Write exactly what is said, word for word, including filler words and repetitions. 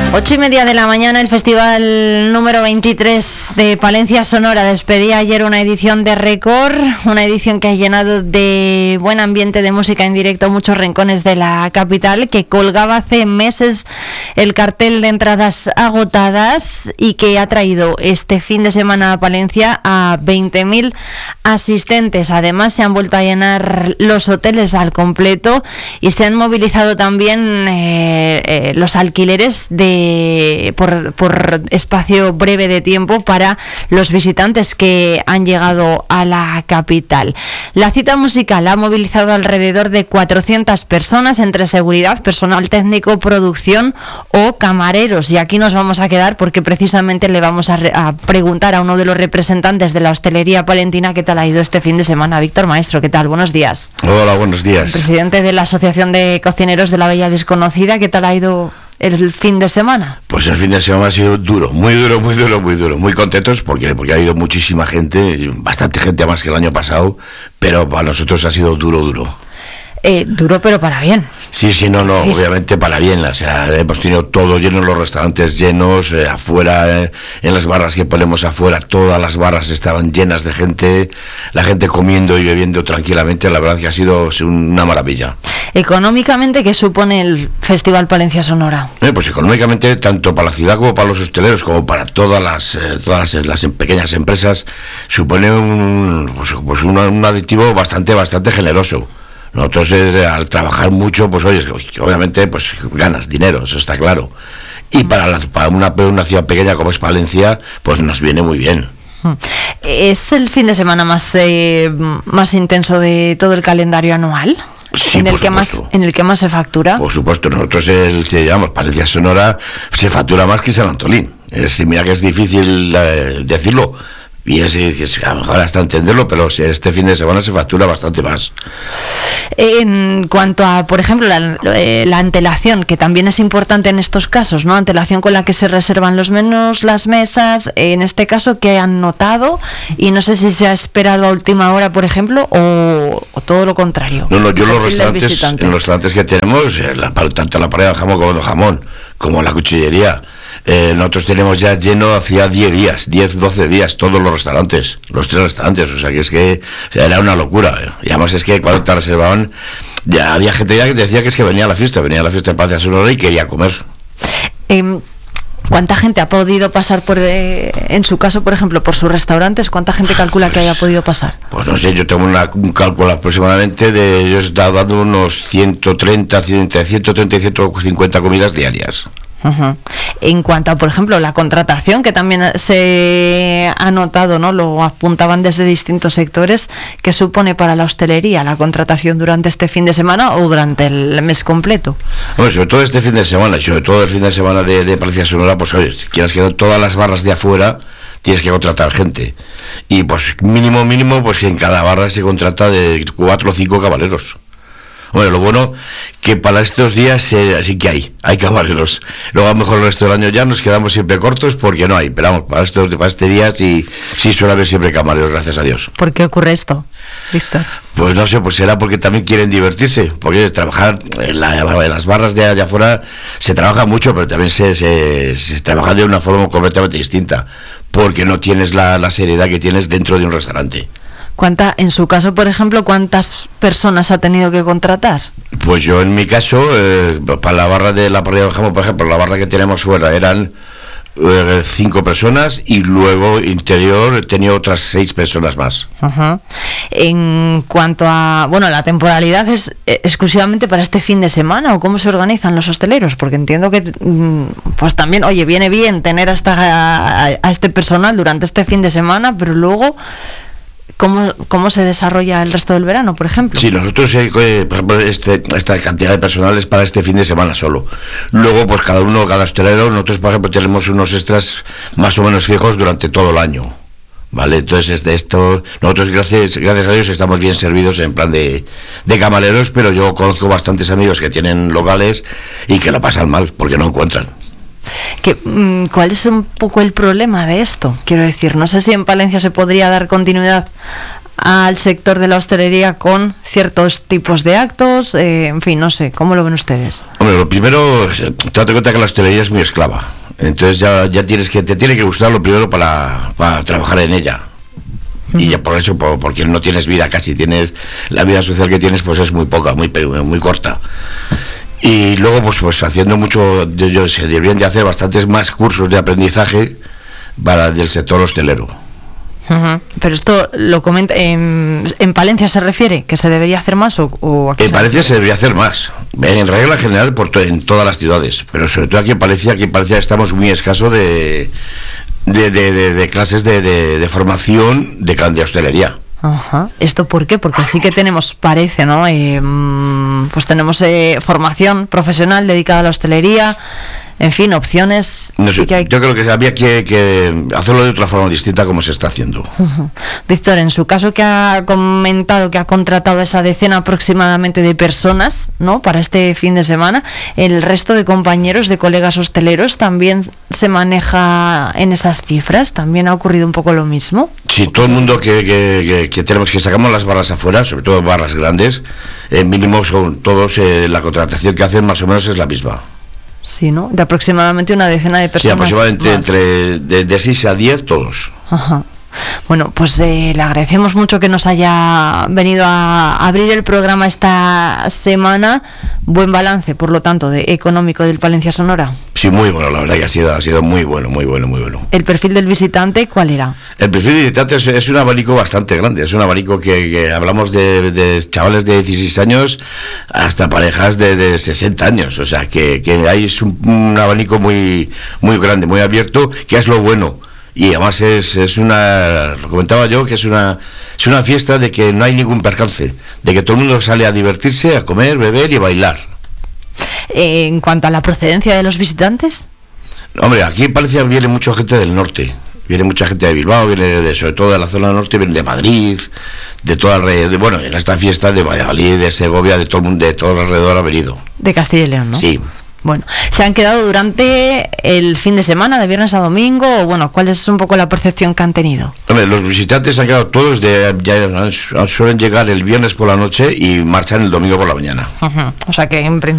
Ocho y media de la mañana, el festival número veintitrés de Palencia Sonora despedía ayer una edición de récord, una edición que ha llenado de buen ambiente de música en directo muchos rincones de la capital, que colgaba hace meses el cartel de entradas agotadas y que ha traído este fin de semana a Palencia a veinte mil asistentes. Además, se han vuelto a llenar los hoteles al completo y se han movilizado también eh, eh, los alquileres de Por, por espacio breve de tiempo para los visitantes que han llegado a la capital. La cita musical ha movilizado alrededor de cuatrocientas personas entre seguridad, personal técnico, producción o camareros, y aquí nos vamos a quedar porque precisamente le vamos a, re- a preguntar a uno de los representantes de la hostelería palentina qué tal ha ido este fin de semana. Víctor Maestro, ¿qué tal? Buenos días. Hola, buenos días. Presidente de la Asociación de Cocineros de la Bella Desconocida, ¿qué tal ha ido el fin de semana? Pues el fin de semana ha sido duro, muy duro, muy duro, muy duro. Muy contentos porque, porque ha ido muchísima gente, bastante gente más que el año pasado, pero para nosotros ha sido duro, duro. Eh, duro pero para bien. Sí, sí, no, no, Sí. obviamente para bien. O sea, hemos tenido todo lleno, los restaurantes llenos, eh, afuera, eh, en las barras que ponemos afuera, todas las barras estaban llenas de gente, la gente comiendo y bebiendo tranquilamente. La verdad que ha sido una maravilla. Económicamente, ¿qué supone el Festival Palencia Sonora? Eh, pues económicamente, tanto para la ciudad como para los hosteleros, como para todas las eh, todas las, las pequeñas empresas, supone un, pues, pues un, un aditivo bastante, bastante generoso. Nosotros eh, al trabajar mucho, pues oye, obviamente pues ganas dinero, eso está claro. Y para, la, para una, una ciudad pequeña como es Palencia, pues nos viene muy bien. ¿Es el fin de semana más eh, más intenso de todo el calendario anual? Sí, en el por que más supuesto. en el que más se factura. Por supuesto, nosotros el, si llamamos Palencia Sonora, se factura más que San Antolín. Es, mira que es difícil eh, decirlo. Y es, es a lo mejor hasta entenderlo, pero este fin de semana se factura bastante más. En cuanto a, por ejemplo, la, eh, la antelación, que también es importante en estos casos, ¿no? Antelación con la que se reservan los menús, las mesas, en este caso, ¿qué han notado? Y no sé si se ha esperado a última hora, por ejemplo, o, o todo lo contrario. No, no, yo los Perfil del restaurantes, visitante. en los restaurantes que tenemos, eh, la, tanto la pared de jamón como el jamón, como la cuchillería, eh, nosotros tenemos ya lleno hacía diez días, diez, doce días, todos los restaurantes, los tres restaurantes, o sea que es que o sea, era una locura. Eh. Y además es que cuando te reservaban, ya había gente ya que decía que es que venía a la fiesta, venía a la fiesta de Palencia Sonora y quería comer. Eh, ¿Cuánta gente ha podido pasar por, eh, en su caso, por ejemplo, por sus restaurantes? ¿Cuánta gente calcula que haya podido pasar? Pues no sé, yo tengo una, un cálculo aproximadamente de, yo he estado dando unos ciento treinta, ciento treinta y ciento cincuenta comidas diarias. Uh-huh. En cuanto a, por ejemplo, la contratación, que también se ha notado, ¿no? Lo apuntaban desde distintos sectores, ¿qué supone para la hostelería la contratación durante este fin de semana o durante el mes completo? Bueno, sobre todo este fin de semana, y sobre todo el fin de semana de, de Palencia Sonora, pues oye, si quieras que no, todas las barras de afuera tienes que contratar gente. Y pues mínimo, mínimo, pues que en cada barra se contrata de cuatro o cinco camareros. Bueno, lo bueno que para estos días eh, sí que hay, hay camareros. Luego a lo mejor el resto del año ya nos quedamos siempre cortos porque no hay, pero vamos, para estos para este día sí, sí suele haber siempre camareros, gracias a Dios. ¿Por qué ocurre esto, Víctor? Pues no sé, pues será porque también quieren divertirse, porque trabajar en, la, en las barras de, de afuera se trabaja mucho, pero también se, se, se trabaja de una forma completamente distinta, porque no tienes la, la seriedad que tienes dentro de un restaurante. ¿Cuánta, en su caso, por ejemplo, cuántas personas ha tenido que contratar? Pues yo en mi caso, eh, para la barra de la parrilla de jamón, por ejemplo, la barra que tenemos fuera eran eh, cinco personas y luego interior tenía otras seis personas más. Uh-huh. En cuanto a, bueno, la temporalidad es eh, exclusivamente para este fin de semana, ¿o cómo se organizan los hosteleros? Porque entiendo que, mm, pues también, oye, viene bien tener hasta a, a este personal durante este fin de semana, pero luego ¿Cómo, ¿Cómo se desarrolla el resto del verano, por ejemplo? Sí, nosotros, eh, por ejemplo, este, esta cantidad de personal es para este fin de semana solo. Luego, pues cada uno, cada hostelero, nosotros, por ejemplo, tenemos unos extras más o menos fijos durante todo el año. ¿Vale? Entonces, este, esto, nosotros, gracias, gracias a Dios, estamos bien servidos en plan de, de camareros, pero yo conozco bastantes amigos que tienen locales y que lo pasan mal porque no encuentran. Que, ¿Cuál es un poco el problema de esto? Quiero decir, no sé si en Palencia se podría dar continuidad al sector de la hostelería con ciertos tipos de actos, eh, en fin, no sé, ¿cómo lo ven ustedes? Hombre, lo primero, date cuenta que la hostelería es muy esclava, entonces ya, ya tienes que, te tiene que gustar lo primero para, para trabajar en ella. Y ya por eso, por, porque no tienes vida casi, tienes la vida social que tienes pues es muy poca, muy muy corta. Y luego pues pues haciendo mucho, yo, yo se deberían de hacer bastantes más cursos de aprendizaje para del sector hostelero. Uh-huh. Pero esto lo comenta en, en Palencia, se refiere que se debería hacer más o, o aquí en Palencia se debería hacer más, en regla general por to, en todas las ciudades, pero sobre todo aquí en Palencia, aquí en Palencia estamos muy escasos de de, de, de, de clases de, de, de formación de, de hostelería. Ajá. ¿Esto por qué? Porque sí que tenemos, parece, ¿no? Eh, pues tenemos eh, formación profesional dedicada a la hostelería, en fin, opciones. No sé, sí que hay... Yo creo que había que, que hacerlo de otra forma distinta como se está haciendo. Uh-huh. Víctor, en su caso que ha comentado que ha contratado esa decena aproximadamente de personas, ¿no?, para este fin de semana, ¿el resto de compañeros, de colegas hosteleros también se maneja en esas cifras? ¿También ha ocurrido un poco lo mismo? Sí, todo el mundo que, que, que, que tenemos, que sacamos las barras afuera, sobre todo barras grandes, eh, mínimo son todos, eh, la contratación que hacen más o menos es la misma. Sí, ¿no? De aproximadamente una decena de personas. Sí, aproximadamente más. entre de, de seis a diez todos. Ajá. Bueno, pues eh, le agradecemos mucho que nos haya venido a abrir el programa esta semana. Buen balance, por lo tanto, de económico del Palencia Sonora. Sí, muy bueno, la verdad que ha sido, ha sido muy bueno, muy bueno, muy bueno. ¿El perfil del visitante cuál era? El perfil del visitante es, es un abanico bastante grande, es un abanico que, que hablamos de, de chavales de dieciséis años hasta parejas de, de sesenta años, o sea, que, que hay es un, un abanico muy, muy grande, muy abierto, que es lo bueno. Y además es, es una, lo comentaba yo, que es una es una fiesta de que no hay ningún percance, de que todo el mundo sale a divertirse, a comer, beber y bailar. Eh, en cuanto a la procedencia de los visitantes. Hombre, aquí en Palencia viene mucha gente del norte, viene mucha gente de Bilbao, viene de, sobre todo de la zona norte, viene de Madrid, de todo alrededor, bueno, en esta fiesta de Valladolid, de Segovia, de todo el mundo, de todo alrededor ha venido. De Castilla y León, ¿no? Sí. Bueno, ¿se han quedado durante el fin de semana, de viernes a domingo? O bueno, ¿cuál es un poco la percepción que han tenido? Hombre, los visitantes han quedado todos, de, ya suelen llegar el viernes por la noche y marchan el domingo por la mañana. Uh-huh. O sea que en principio